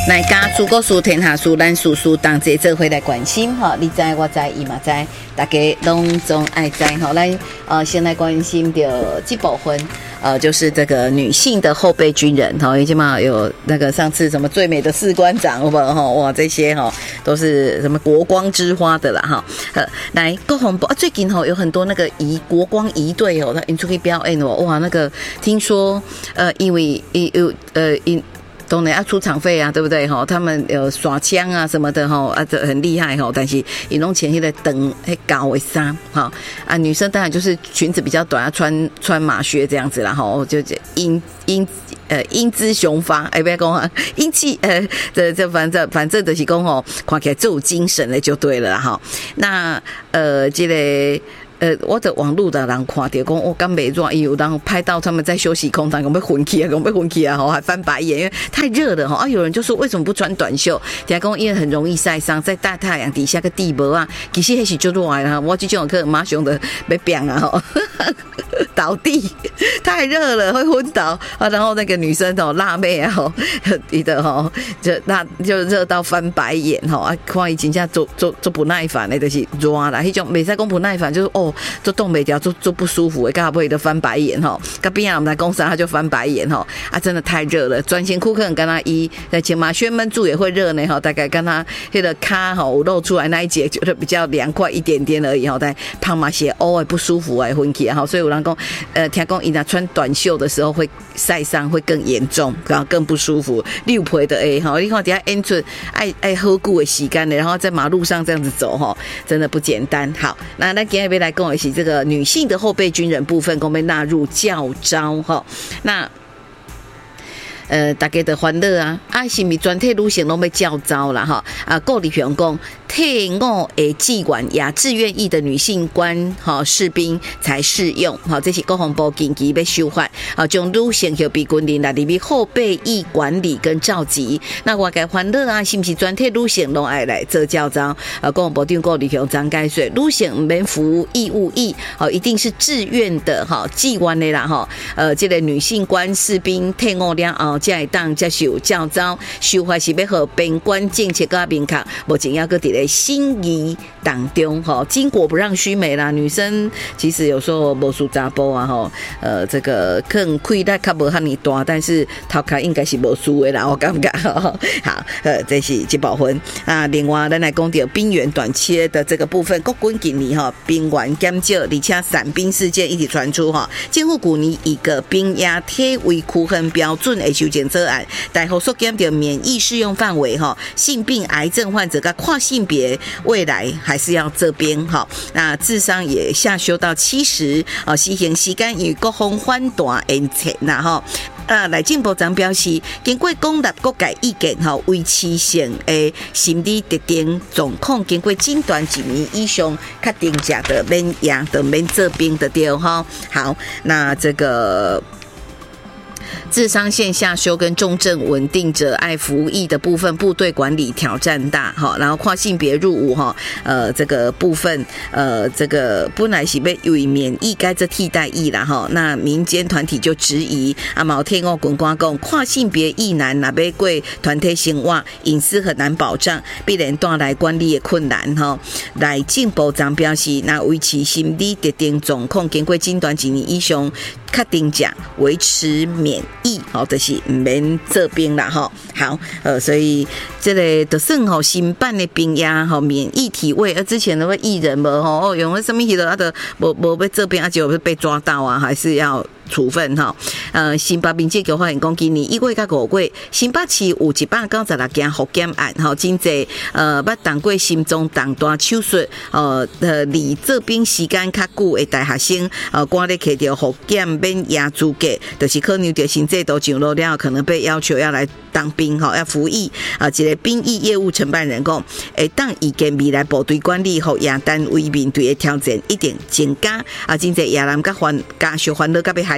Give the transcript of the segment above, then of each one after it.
来家书国书天下书，咱书书当这做回来关心哈，你知我知伊嘛知，大家拢总爱知哈。咱先来关心的这部分，就是这个女性的后备军人哈，起码有那个上次什么最美的士官长，有没有哈？哇，这些哈都是什么国光之花的啦哈。来国防部最近哈有很多那个国光仪队哦，他出去表演哦，哇，那个听说因为当然要出场费啊，对不对哈？他们有耍枪啊什么的哈，这很厉害哈。但是伊拢穿迄个长迄高的衫哈啊，女生当然就是裙子比较短，要穿马靴这样子啦哈，就英姿雄发，不要讲啊，英气这反正就是讲吼，看起来最有精神的就对了哈。那这个。我的网络的人看到讲，我刚没做，有人拍到他们在休息空档，有没有混气啊？还翻白眼，因为太热了哈。有人就说为什么不穿短袖？听讲因为很容易晒伤，在大太阳底下个地薄啊，其实那是就热啊。我这种课马熊的被扁啊，倒地，太热了会昏倒啊。然后那个女生辣妹啊，你的就热到翻白眼哈。看伊真正做不耐烦的，就是热啦。迄种没使讲不耐烦，就是做动不了，做不舒服，刚好不会的翻白眼哈。隔壁我们来公司他就翻白眼哈啊，真的太热了。专线库克跟他在前马轩闷住也会热呢哈，大概跟他那个卡哈露出来那一节觉得比较凉快一点点而已哈。但胖马鞋偶尔不舒服哎，昏起哈，所以有人讲听讲伊那穿短袖的时候会晒伤会更严重，然后更不舒服。六倍的哈，你看底下 entrance 爱喝久的时间的，然后在马路上这样子走哈，真的不简单。好，那今天来跟我一起这个女性的后备军人部分，我们纳入教招哈。那大家的欢乐啊，是不是全体女性都被教招了哈？鼓励员工退伍的志愿也志愿役的女性官士兵才适用哈，这是国防部近期要修法将女性后备军人纳入后备役管理跟召集。那我该欢乐啊，是不是全体女性都爱来做教招？国防部长鼓励员工张解说，女性不免服义务役一定是志愿的哈，志愿的啦哈。这个女性官士兵退伍了才会当接受教招，修法是要和边关政策跟明确，目前要搁伫咧心仪当中哈，巾帼不让须眉啦。女生其实有时候无输查甫啊哈，这个可能开得较无遐尼大，但是头壳应该是无输的啦，我感觉好，这是这部分啊。另外，咱来讲到兵员短缺的这个部分，国军今年哈兵员减少，而且散兵事件一直传出哈，政府去年一个兵役体位区分标准的修正草案，大幅缩减掉免疫适用范围哈，性病、癌症患者跟跨性别未来还是要这边哈。那智商也下修到70，施行时间与各方反弹延长啦哈。内政部长表示，经过广纳各界意见哈，维持性的心理特定状况，经过诊断1年以上，确定假的免疫的免这边的对哈。好，那这个。智商线下修跟重症稳定者爱服役的部分，部队管理挑战大哈，然后跨性别入伍哈，这个部分这个本来是被为免疫该这替代役啦哈，那民间团体就质疑毛天欧滚瓜讲跨性别役男那被贵团体生活隐私很难保障，必然带来管理的困难哈。来进部长表示，那维持心理特定状况，经过诊断1年以上，确定讲维持免疫，好，就是唔免这边啦哈。好，所以这个就算吼新办的兵役吼免疫体位，而之前那个艺人无吼用了什么的，他无被这边就被抓到啊，还是要处分哈。新北民政局发现讲，今年1月到5月，新北市有196件复检案，吼，真济捌动过心脏动大手术，离这边时间较久的大学生，赶咧摕到复检免疫资格，就是可能着新制度上路了，可能被要求要来当兵哈，要服役一个兵役业务承办人讲，当意见未来部队管理和亚单位面对的挑战一定增加真济亚人甲家属欢乐甲被害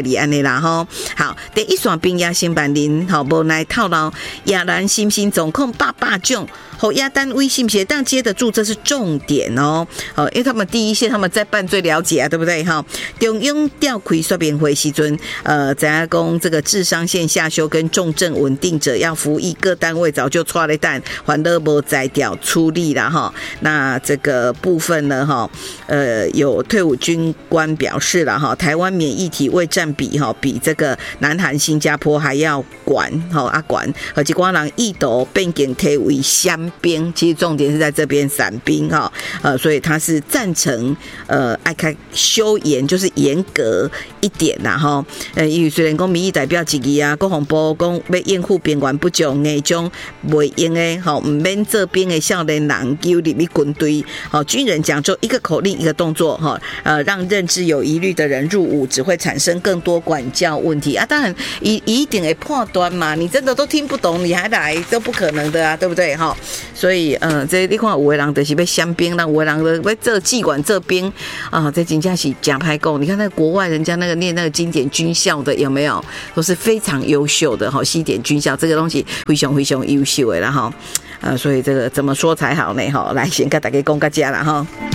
哩安尼啦吼。好，第一线兵也先办人吼，无奈套牢亚兰新兴总控8种。侯亚单位是不是当接得住？这是重点哦。因为他们第一线他们在办最了解啊，对不对哈？中央调开说明会时阵，怎样讲这个智商线下修跟重症稳定者要服役，各单位早就抓了蛋，还都无摘掉出力了哈。那这个部分呢哈，有退伍军官表示了哈，台湾免疫体位占比哈，比这个南韩、新加坡还要管哈管，而且光人一斗变更退为相。兵其实重点是在这边伞兵哈，所以他是赞成爱开修严，就是严格一点啦哈。因为虽然讲民意代表之一啊，国防部讲要应付边缘不足那种袂用的哈，唔免这边的少年人丢入去军队，好，军人讲究一个口令一个动作哈，让认知有疑虑的人入伍，只会产生更多管教问题啊。当然一定会破端嘛，你真的都听不懂，你还来都不可能的啊，对不对哈？所以，这你看有的人就是要相兵，有的人要做技管这兵啊，这真正是假派够。你看那国外人家那个念那个经典军校的有没有，都是非常优秀的哈。西点军校这个东西非常非常优秀的啦哈，所以这个怎么说才好呢哈？来先跟大家讲个价啦哈。